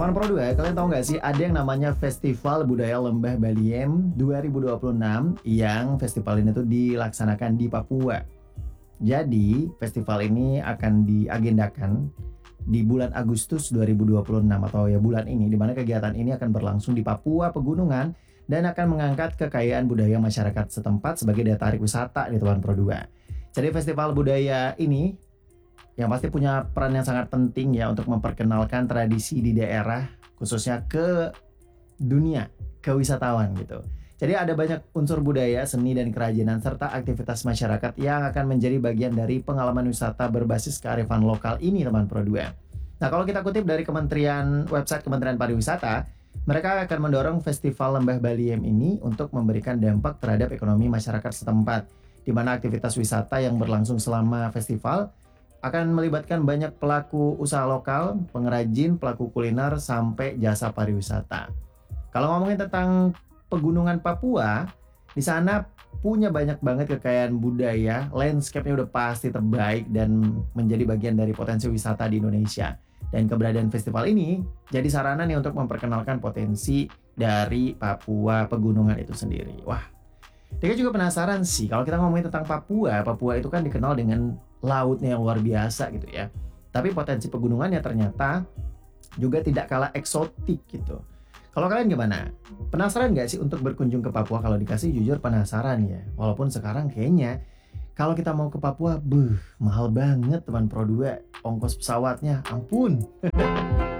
Teman Pro 2, kalian tahu nggak sih ada yang namanya Festival Budaya Lembah Baliem 2026 yang festival ini tuh dilaksanakan di Papua. Jadi, festival ini akan diagendakan di bulan Agustus 2026 atau ya bulan ini, di mana kegiatan ini akan berlangsung di Papua Pegunungan dan akan mengangkat kekayaan budaya masyarakat setempat sebagai daya tarik wisata di Teman Pro 2. Jadi festival budaya ini yang pasti punya peran yang sangat penting ya untuk memperkenalkan tradisi di daerah, khususnya ke dunia, ke wisatawan gitu. Jadi ada banyak unsur budaya, seni, dan kerajinan serta aktivitas masyarakat yang akan menjadi bagian dari pengalaman wisata berbasis kearifan lokal ini, Teman Pro 2. Nah, kalau kita kutip dari website Kementerian Pariwisata, mereka akan mendorong Festival Lembah Baliem ini untuk memberikan dampak terhadap ekonomi masyarakat setempat, di mana aktivitas wisata yang berlangsung selama festival akan melibatkan banyak pelaku usaha lokal, pengrajin, pelaku kuliner, sampai jasa pariwisata. Kalau ngomongin tentang pegunungan Papua, di sana punya banyak banget kekayaan budaya, landscape-nya udah pasti terbaik dan menjadi bagian dari potensi wisata di Indonesia. Dan keberadaan festival ini jadi sarana nih untuk memperkenalkan potensi dari Papua Pegunungan itu sendiri. Wah, Dika juga penasaran sih, kalau kita ngomongin tentang Papua itu kan dikenal dengan lautnya yang luar biasa gitu ya. Tapi potensi pegunungannya ternyata juga tidak kalah eksotik gitu. Kalau kalian gimana? Penasaran nggak sih untuk berkunjung ke Papua? Kalau dikasih jujur penasaran ya. Walaupun sekarang kayaknya kalau kita mau ke Papua, mahal banget Teman Pro 2. Ongkos pesawatnya, ampun.